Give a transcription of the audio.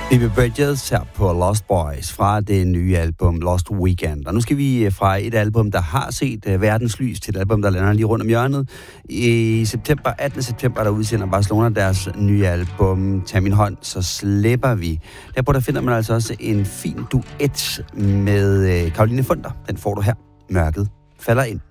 Phoebe Bridgers her på Lost Boys fra det nye album Lost Weekend. Og nu skal vi fra et album, der har set verdens lys, til et album, der lander lige rundt om hjørnet. I september, 18. september, der udsender Barcelona deres nye album Tag min hånd, så slipper vi. Der finder man altså også en fin duet med Caroline Funder. Den får du her. Mørket falder ind.